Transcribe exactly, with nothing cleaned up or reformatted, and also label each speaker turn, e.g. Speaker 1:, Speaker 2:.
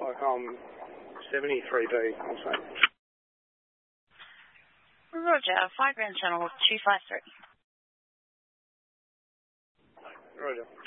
Speaker 1: like I'm seventy-three B or something.
Speaker 2: Roger, five Grand Channel two five three.
Speaker 1: Roger.